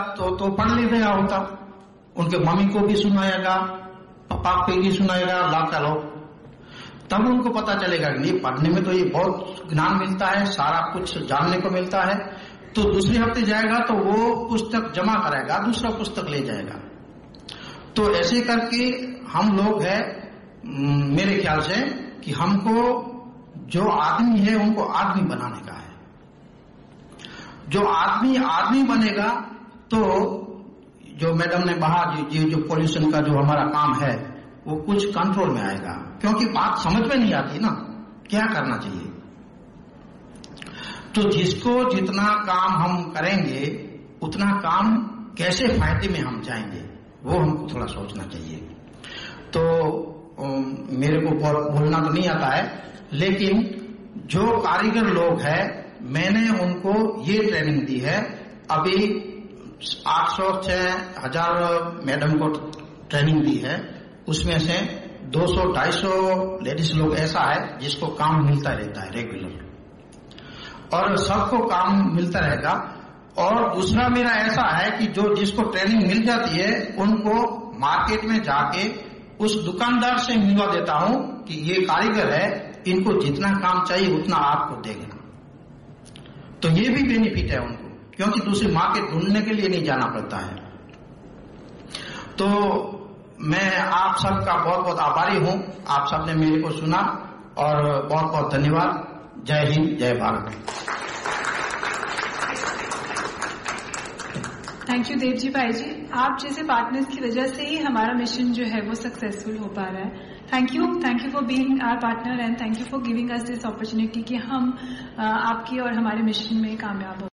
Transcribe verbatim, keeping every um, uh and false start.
तो तो पढ़ लेगा होता, उनके मम्मी को भी सुनाएगा, पापा को भी सुनाएगा, लाख लोग, तब उनको पता चलेगा कि नहीं, पढ़ने में तो ये बहुत ज्ञान मिलता है, सारा कुछ जानने को मिलता है। तो दूसरे हफ्ते जाएगा तो वो पुस्तक जमा कराएगा, दूसरा पुस्तक ले जाएगा। तो ऐसे करके हम लोग है, मेरे ख्याल से कि हमको जो आदमी है उनको आदमी बनाने का है। जो आदमी आदमी बनेगा तो जो मैडम ने कहा, जो जो पोल्यूशन का जो हमारा काम है वो कुछ कंट्रोल में आएगा, क्योंकि बात समझ में नहीं आती ना क्या करना चाहिए। तो जिसको जितना काम हम करेंगे उतना काम कैसे फायदे में हम जाएंगे वो हमको थोड़ा सोचना चाहिए। तो मेरे को बोलना तो नहीं आता है, लेकिन जो कारीगर लोग हैं मैंने उनको ये ट्रेनिंग दी है। अभी आठ सौ छह हजार मैडम को ट्रेनिंग दी है, उसमें से दो सौ ढाई सौ लेडीज लोग ऐसा है जिसको काम मिलता रहता है रेगुलर, और सबको काम मिलता रहेगा। और दूसरा मेरा ऐसा है कि जो जिसको ट्रेनिंग मिल जाती है उनको मार्केट में जाके उस दुकानदार से मिलवा देता हूं कि ये कारीगर है, इनको जितना काम चाहिए उतना आपको देगा। तो ये भी बेनिफिट है उनको, क्योंकि दूसरी मार्केट ढूंढने के लिए नहीं जाना पड़ता है। तो मैं आप सबका बहुत बहुत आभारी हूं, आप सबने मेरे को सुना, और बहुत बहुत धन्यवाद। जय हिंद, जय भारत। थैंक यू देव जी भाई जी, आप जैसे पार्टनर्स की वजह से ही हमारा मिशन जो है वो सक्सेसफुल हो पा रहा है। Thank you, thank you for being our partner and thank you for giving us this opportunity कि हम आपकी और हमारे मिशन में कामयाब हो।